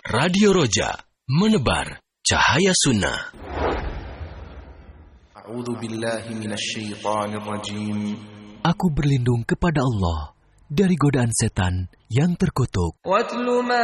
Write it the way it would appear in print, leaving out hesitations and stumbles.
Radio Roja, menebar cahaya sunnah. Aku berlindung kepada Allah dari godaan setan yang terkutuk.